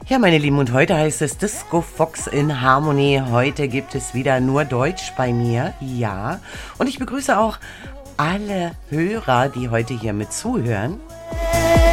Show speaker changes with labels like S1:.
S1: Ja, meine Lieben, und heute heißt es Disco Fox in Harmony. Heute gibt es wieder nur Deutsch bei mir, ja. Und ich begrüße auch alle Hörer, die heute hier mit zuhören.